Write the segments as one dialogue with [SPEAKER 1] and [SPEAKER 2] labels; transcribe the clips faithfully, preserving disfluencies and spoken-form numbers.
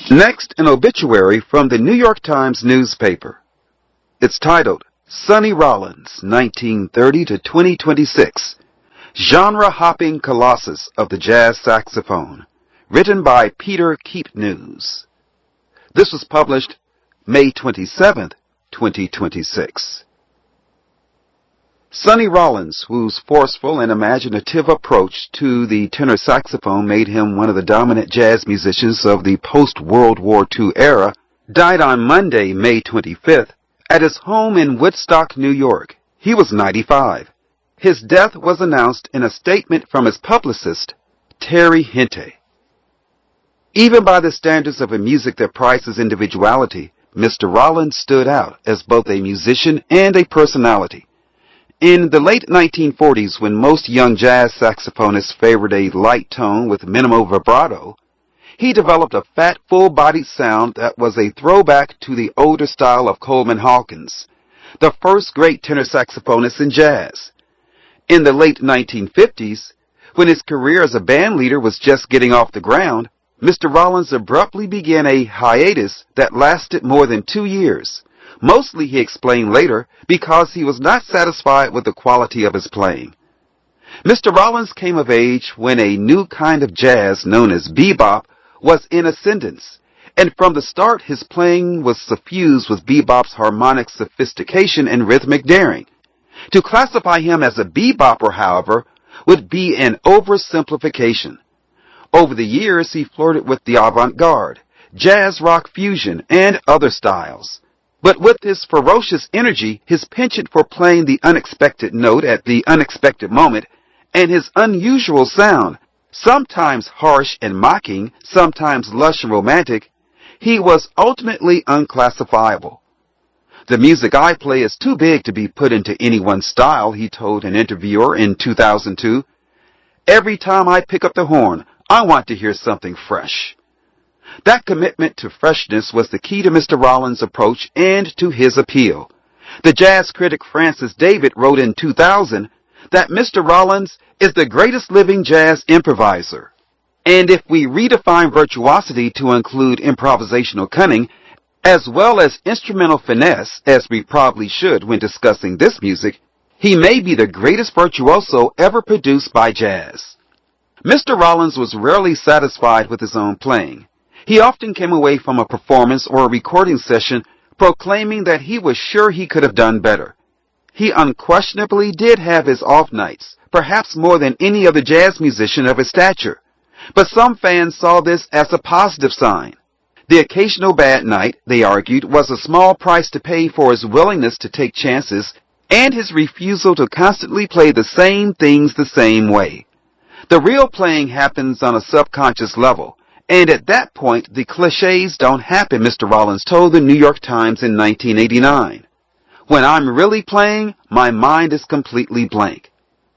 [SPEAKER 1] Next, an obituary from the New York Times newspaper. It's titled, Sonny Rollins, nineteen thirty to twenty twenty-six, Genre-Hopping Colossus of the Jazz Saxophone, written by Peter Keepnews. This was published May twenty-seventh, twenty twenty-six. Sonny Rollins, whose forceful and imaginative approach to the tenor saxophone made him one of the dominant jazz musicians of the post-World War Two era, died on Monday, May twenty-fifth, at his home in Woodstock, New York. He was ninety-five. His death was announced in a statement from his publicist, Terry Hinte. Even by the standards of a music that prizes individuality, Mister Rollins stood out as both a musician and a personality. In the late nineteen forties, when most young jazz saxophonists favored a light tone with minimal vibrato, he developed a fat, full-bodied sound that was a throwback to the older style of Coleman Hawkins, the first great tenor saxophonist in jazz. In the late nineteen fifties, when his career as a band leader was just getting off the ground, Mister Rollins abruptly began a hiatus that lasted more than two years. Mostly, he explained later, because he was not satisfied with the quality of his playing. Mister Rollins came of age when a new kind of jazz known as bebop was in ascendance, and from the start his playing was suffused with bebop's harmonic sophistication and rhythmic daring. To classify him as a bebopper, however, would be an oversimplification. Over the years, he flirted with the avant-garde, jazz rock fusion, and other styles. But with his ferocious energy, his penchant for playing the unexpected note at the unexpected moment, and his unusual sound, sometimes harsh and mocking, sometimes lush and romantic, he was ultimately unclassifiable. The music I play is too big to be put into any one style, he told an interviewer in two thousand two. Every time I pick up the horn, I want to hear something fresh. That commitment to freshness was the key to Mister Rollins' approach and to his appeal. The jazz critic Francis David wrote in two thousand that Mister Rollins is the greatest living jazz improviser. And if we redefine virtuosity to include improvisational cunning, as well as instrumental finesse, as we probably should when discussing this music, he may be the greatest virtuoso ever produced by jazz. Mister Rollins was rarely satisfied with his own playing. He often came away from a performance or a recording session proclaiming that he was sure he could have done better. He unquestionably did have his off nights, perhaps more than any other jazz musician of his stature. But some fans saw this as a positive sign. The occasional bad night, they argued, was a small price to pay for his willingness to take chances and his refusal to constantly play the same things the same way. The real playing happens on a subconscious level. And at that point, the cliches don't happen, Mister Rollins told the New York Times in nineteen eighty-nine. When I'm really playing, my mind is completely blank.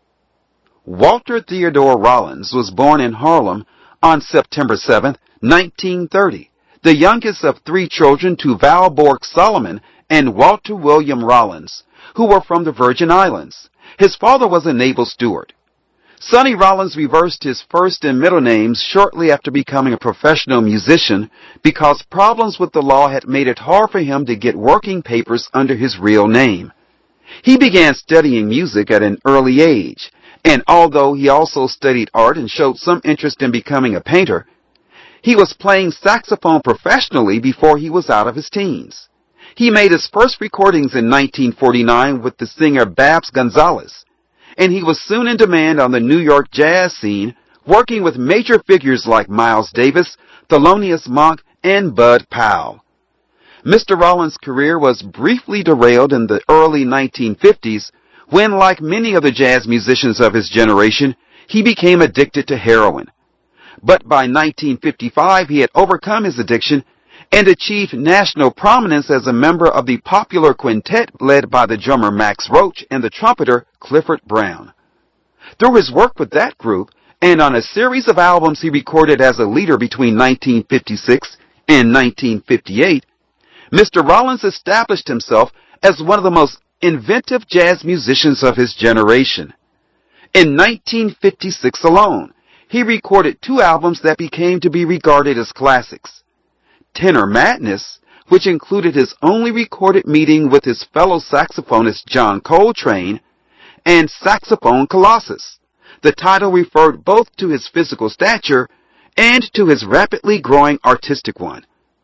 [SPEAKER 1] Walter Theodore Rollins was born in Harlem on September seventh, nineteen thirty, the youngest of three children to Val Bork Solomon and Walter William Rollins, who were from the Virgin Islands. His father was a naval steward. Sonny Rollins reversed his first and middle names shortly after becoming a professional musician because problems with the law had made it hard for him to get working papers under his real name. He began studying music at an early age, and although he also studied art and showed some interest in becoming a painter, he was playing saxophone professionally before he was out of his teens. He made his first recordings in nineteen forty-nine with the singer Babs Gonzalez, and he was soon in demand on the New York jazz scene, working with major figures like Miles Davis, Thelonious Monk, and Bud Powell. Mister Rollins' career was briefly derailed in the early nineteen fifties when, like many other jazz musicians of his generation, he became addicted to heroin. But by nineteen fifty-five, he had overcome his addiction and achieved national prominence as a member of the popular quintet led by the drummer Max Roach and the trumpeter Clifford Brown. Through his work with that group, and on a series of albums he recorded as a leader between nineteen fifty-six and nineteen fifty-eight, Mister Rollins established himself as one of the most inventive jazz musicians of his generation. In nineteen fifty-six alone, he recorded two albums that became to be regarded as classics: Tenor Madness, which included his only recorded meeting with his fellow saxophonist John Coltrane, and Saxophone Colossus. The title referred both to his physical stature and to his rapidly growing artistic one.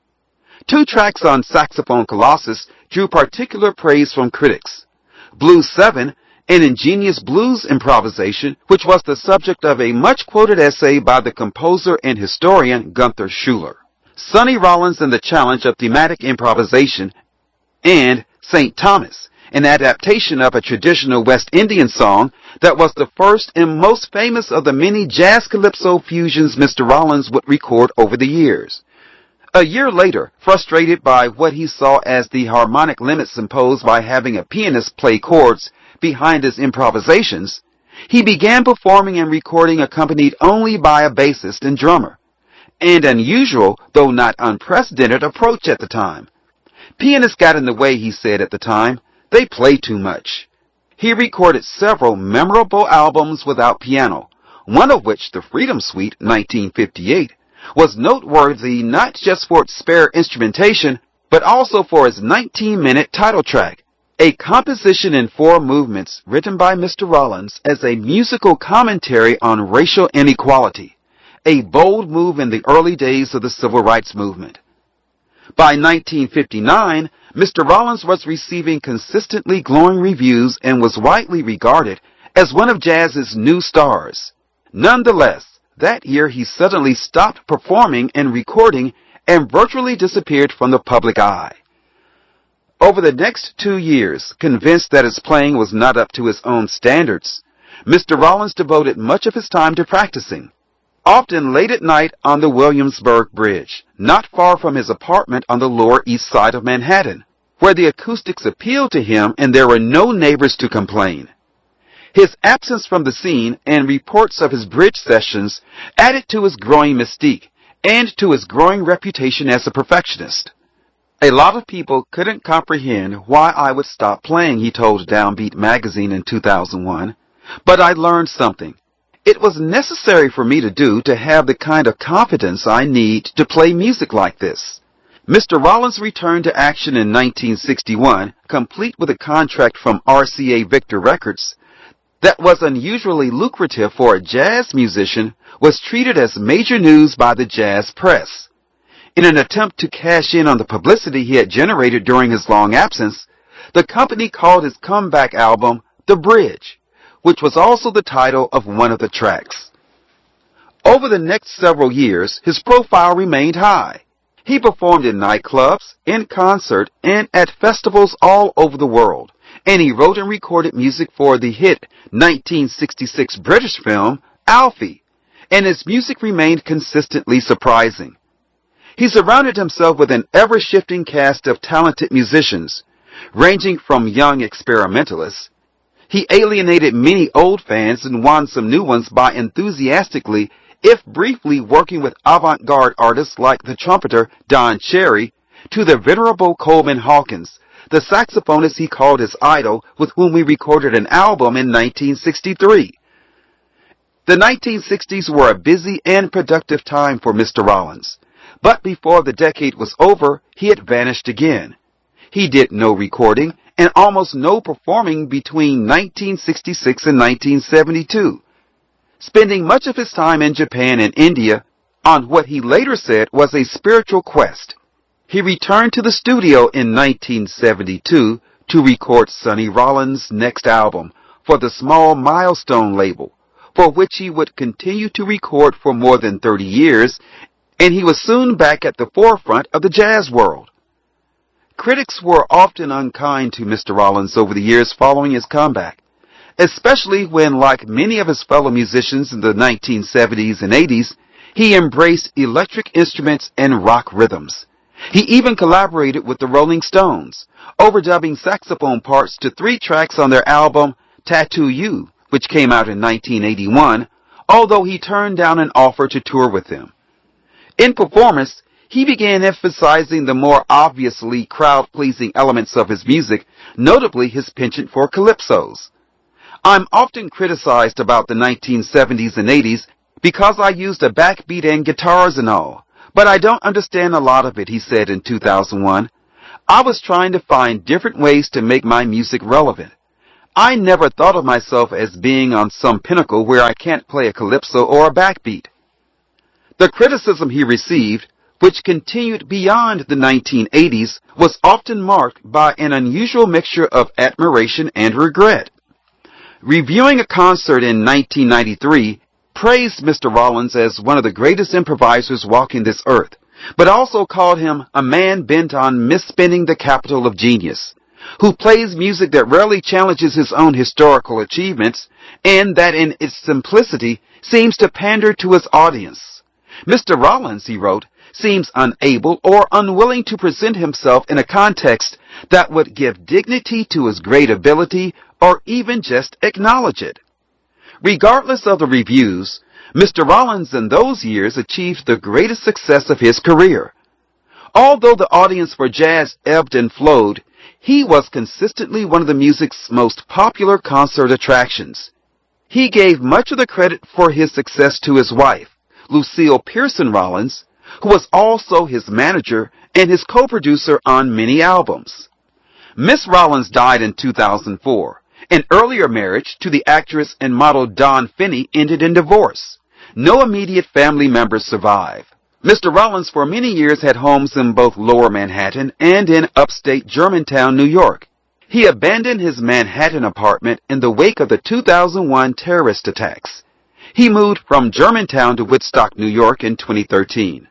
[SPEAKER 1] Two tracks on Saxophone Colossus drew particular praise from critics. Blues seven, an ingenious blues improvisation, which was the subject of a much-quoted essay by the composer and historian Gunther Schuller. Sonny Rollins and the Challenge of Thematic Improvisation, and Saint Thomas, an adaptation of a traditional West Indian song that was the first and most famous of the many jazz calypso fusions Mister Rollins would record over the years. A year later, frustrated by what he saw as the harmonic limits imposed by having a pianist play chords behind his improvisations, he began performing and recording accompanied only by a bassist and drummer, an unusual, though not unprecedented, approach at the time. Pianists got in the way, he said at the time. They play too much. He recorded several memorable albums without piano, one of which, the Freedom Suite, nineteen fifty-eight, was noteworthy not just for its spare instrumentation, but also for its nineteen-minute title track, a composition in four movements written by Mister Rollins as a musical commentary on racial inequality, a bold move in the early days of the Civil Rights Movement. By nineteen fifty-nine, Mister Rollins was receiving consistently glowing reviews and was widely regarded as one of jazz's new stars. Nonetheless, that year he suddenly stopped performing and recording and virtually disappeared from the public eye. Over the next two years, convinced that his playing was not up to his own standards, Mister Rollins devoted much of his time to practicing, often late at night on the Williamsburg Bridge, not far from his apartment on the Lower East Side of Manhattan, where the acoustics appealed to him and there were no neighbors to complain. His absence from the scene and reports of his bridge sessions added to his growing mystique and to his growing reputation as a perfectionist. A lot of people couldn't comprehend why I would stop playing, he told Downbeat magazine in two thousand one, but I learned something. It was necessary for me to do to have the kind of confidence I need to play music like this. Mister Rollins returned to action in nineteen sixty-one, complete with a contract from R C A Victor Records that was unusually lucrative for a jazz musician, was treated as major news by the jazz press. In an attempt to cash in on the publicity he had generated during his long absence, the company called his comeback album The Bridge, which was also the title of one of the tracks. Over the next several years, his profile remained high. He performed in nightclubs, in concert, and at festivals all over the world, and he wrote and recorded music for the hit nineteen sixty-six British film Alfie, and his music remained consistently surprising. He surrounded himself with an ever-shifting cast of talented musicians, ranging from young experimentalists. He alienated many old fans and won some new ones by enthusiastically, if briefly, working with avant-garde artists like the trumpeter Don Cherry, to the venerable Coleman Hawkins, the saxophonist he called his idol, with whom he recorded an album in nineteen sixty-three. The nineteen sixties were a busy and productive time for Mister Rollins, but before the decade was over, he had vanished again. He did no recording and almost no performing between nineteen sixty-six and nineteen seventy-two, spending much of his time in Japan and India on what he later said was a spiritual quest. He returned to the studio in nineteen seventy-two to record Sonny Rollins' next album for the Small Milestone label, for which he would continue to record for more than thirty years, and he was soon back at the forefront of the jazz world. Critics were often unkind to Mister Rollins over the years following his comeback, especially when, like many of his fellow musicians in the nineteen seventies and eighties, he embraced electric instruments and rock rhythms. He even collaborated with the Rolling Stones, overdubbing saxophone parts to three tracks on their album Tattoo You, which came out in nineteen eighty-one, although he turned down an offer to tour with them. In performance, he began emphasizing the more obviously crowd-pleasing elements of his music, notably his penchant for calypsos. I'm often criticized about the nineteen seventies and eighties because I used a backbeat and guitars and all, But I don't understand a lot of it, he said in two thousand one. I was trying to find different ways to make my music relevant. I never thought of myself as being on some pinnacle where I can't play a calypso or a backbeat. The criticism he received, which continued beyond the nineteen eighties, was often marked by an unusual mixture of admiration and regret. Reviewing a concert in nineteen ninety-three, praised Mister Rollins as one of the greatest improvisers walking this earth, but also called him a man bent on misspending the capital of genius, who plays music that rarely challenges his own historical achievements, and that in its simplicity seems to pander to his audience. Mister Rollins, he wrote, seems unable or unwilling to present himself in a context that would give dignity to his great ability or even just acknowledge it. Regardless of the reviews, Mister Rollins in those years achieved the greatest success of his career. Although the audience for jazz ebbed and flowed, he was consistently one of the music's most popular concert attractions. He gave much of the credit for his success to his wife, Lucille Pearson Rollins, who was also his manager and his co-producer on many albums. Miss Rollins died in two thousand four. An earlier marriage to the actress and model Dawn Finney ended in divorce. No immediate family members survive. Mister Rollins for many years had homes in both Lower Manhattan and in upstate Germantown, New York. He abandoned his Manhattan apartment in the wake of the two thousand one terrorist attacks. He moved from Germantown to Woodstock, New York in twenty thirteen.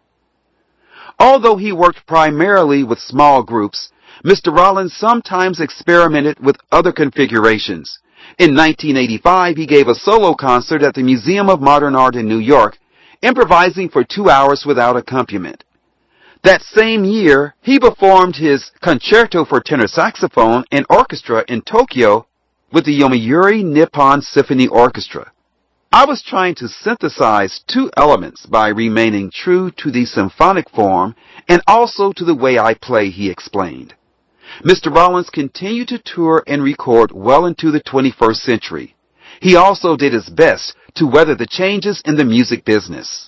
[SPEAKER 1] Although he worked primarily with small groups, Mister Rollins sometimes experimented with other configurations. In nineteen eighty-five, he gave a solo concert at the Museum of Modern Art in New York, improvising for two hours without accompaniment. That same year, he performed his Concerto for Tenor Saxophone and Orchestra in Tokyo with the Yomiuri Nippon Symphony Orchestra. I was trying to synthesize two elements by remaining true to the symphonic form and also to the way I play, he explained. Mister Rollins continued to tour and record well into the twenty-first century. He also did his best to weather the changes in the music business.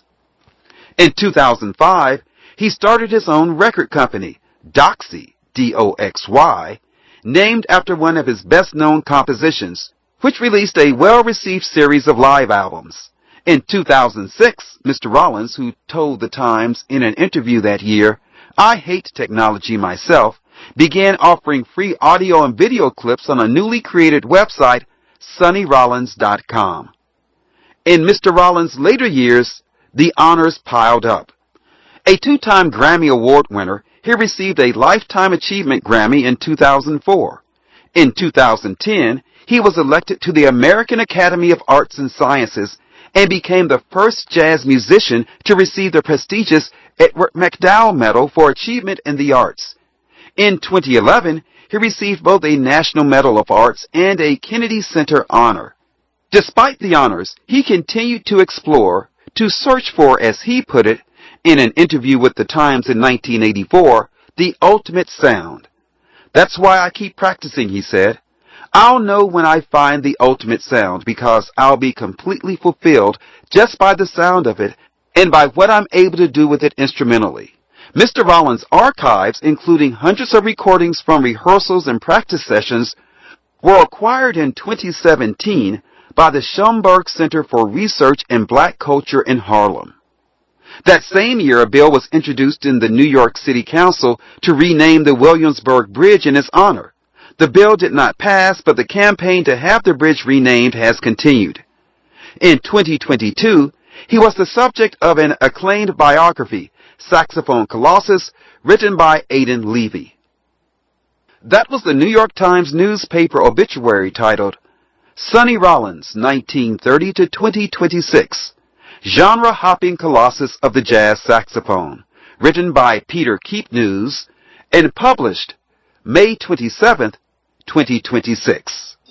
[SPEAKER 1] In two thousand five, he started his own record company, Doxy, D O X Y, named after one of his best-known compositions, which released a well-received series of live albums. In two thousand six, Mister Rollins, who told The Times in an interview that year, "I hate technology myself," began offering free audio and video clips on a newly created website, Sonny Rollins dot com. In Mister Rollins' later years, the honors piled up. A two-time Grammy Award winner, he received a Lifetime Achievement Grammy in two thousand four. In two thousand ten, he was elected to the American Academy of Arts and Sciences and became the first jazz musician to receive the prestigious Edward MacDowell Medal for Achievement in the Arts. In twenty eleven, he received both a National Medal of Arts and a Kennedy Center honor. Despite the honors, he continued to explore, to search for, as he put it, in an interview with The Times in nineteen eighty-four, the ultimate sound. "That's why I keep practicing," he said. "I'll know when I find the ultimate sound because I'll be completely fulfilled just by the sound of it and by what I'm able to do with it instrumentally." Mister Rollins' archives, including hundreds of recordings from rehearsals and practice sessions, were acquired in twenty seventeen by the Schomburg Center for Research in Black Culture in Harlem. That same year, a bill was introduced in the New York City Council to rename the Williamsburg Bridge in his honor. The bill did not pass, but the campaign to have the bridge renamed has continued. In twenty twenty-two, he was the subject of an acclaimed biography, Saxophone Colossus, written by Aidan Levy. That was the New York Times newspaper obituary titled, "Sonny Rollins, nineteen thirty to twenty twenty-six, Genre-Hopping Colossus of the Jazz Saxophone," written by Peter Keepnews, and published May twenty-seventh, twenty twenty-six.